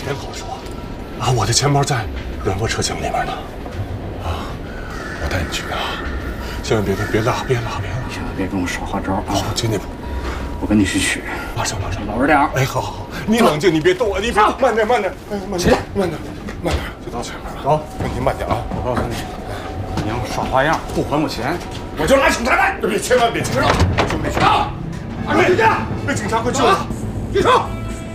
钱好说，啊，我的钱包在软卧车厢里面呢。啊，我带你去啊，千万别拉， 千万别跟我耍花招啊！ 好，今天我跟你去取， 马上， 老实点。 哎，好，你冷静，你别动啊，你别慢点，慢点，就到前面了。走，你慢点啊！ 我告诉你，你要耍花样，不还我钱， 我就拉警察来！千万别停手！兄弟，啊！回家！被警察快救了！ 举手！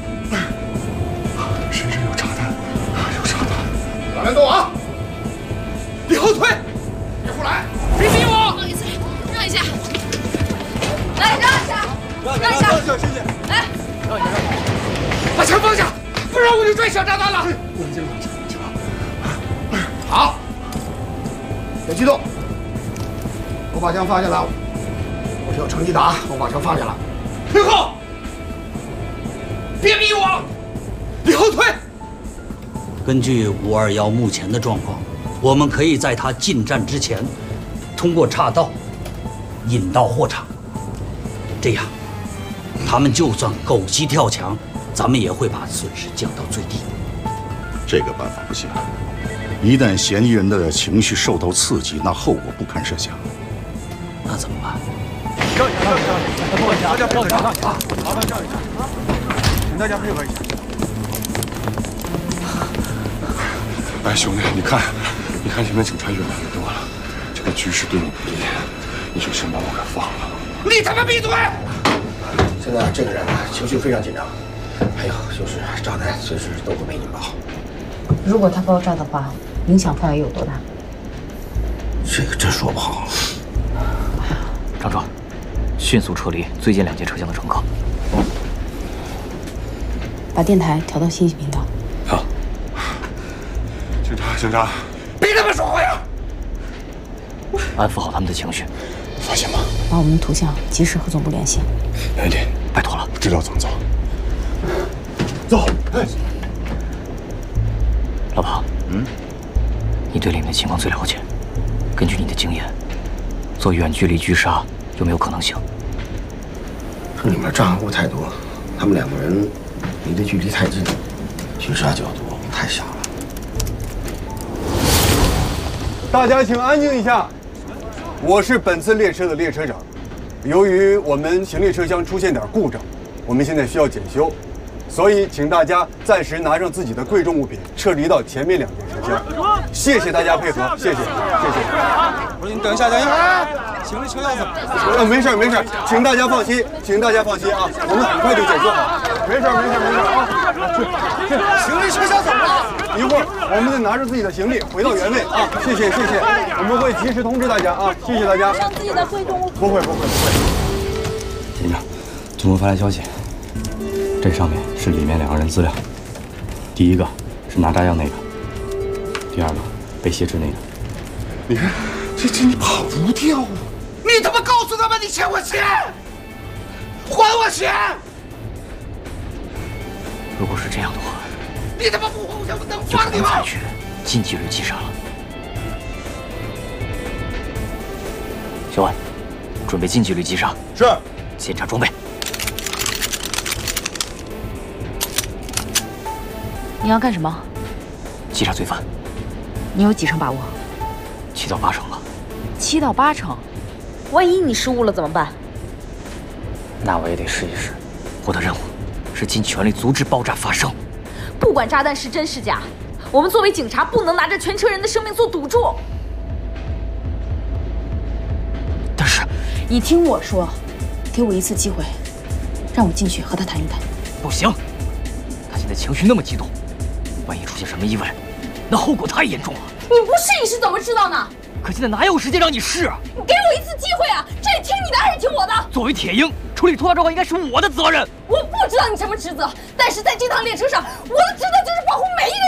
身上有炸弹， 打乱动啊！ 别后退！ 别胡来！别逼我！ 不好意思，让一下。来，让一下。 谢谢。 来， 把枪放下，不然我就拽小炸弹了。 冷静。 好，别激动，我把枪放下了。我是要成一打，我把枪放下了。退后！别逼我！别后退！ 根据521目前的状况，我们可以在他进站之前，通过岔道引到货场。这样，他们就算狗急跳墙，咱们也会把损失降到最低。 这个办法不行，一旦嫌疑人的情绪受到刺激，那后果不堪设想。 那怎么办？ 大家配合一下，麻烦让一下，请大家配合一下。 哎，兄弟，你看现在警察越来越多了，这个局势对你不利，你就先把我给放了。 你他妈闭嘴！ 现在这个人情绪非常紧张，还有就是炸弹随时都会被引爆。 如果他爆炸的话，影响范围有多大？ 这个真说不好。 张壮，迅速撤离最近2节车厢的乘客。 把电台调到信息频道。 好。警察， 别他妈说话呀！ 安抚好他们的情绪。 放心吧。 把我们的图像及时和总部联系。 没问题， 拜托了。 知道怎么走。走。哎， 老庞，你对里面的情况最了解。根据你的经验，做远距离狙杀有没有可能性？ 这里面障碍物太多，他们2个人离的距离太近，狙杀角度太小了。 大家请安静一下，我是本次列车的列车长。由于我们行李车厢出现点故障，我们现在需要检修，所以请大家暂时拿上自己的贵重物品，撤离到前面2节车厢。谢谢大家配合，谢谢。 不是你等一下，行李车要怎么？ 没事，请大家放心啊，我们很快就检修好。没事啊。 行李车厢怎么了？ 一会儿我们再拿着自己的行李回到原位啊！谢谢，我们会及时通知大家啊！谢谢大家。 上自己的贵重物品。 不会。 警长，总部发来消息，这上面是里面2个人资料。第一个是拿炸药那个，第2个被挟持那个。 你看，这你跑不掉啊！ 你他妈告诉他们你欠我钱，还我钱！ 如果是这样的话， 你他妈不还我钱，我能就放你吗？ 可能采取近距离击杀了。小万，准备近距离击杀。 是。 检查装备。 你要干什么？ 击杀罪犯。 你有几成把握 ？7到8成吧。 7到8成，万一你失误了怎么办？ 那我也得试一试。我的任务是尽全力阻止爆炸发生。 不管炸弹是真是假，我们作为警察不能拿着全车人的生命做赌注。 但是， 你听我说，给我一次机会，让我进去和他谈一谈。 不行，他现在情绪那么激动，万一出现什么意外，那后果太严重了。 你不试你是怎么知道呢？ 可现在哪有时间让你试啊？ 你给我一次机会啊！这是听你的还是听我的？ 作为铁鹰，处理突发状况应该是我的责任。 我不知道你什么职责，但是在这趟列车上，我的职责就是保护每一个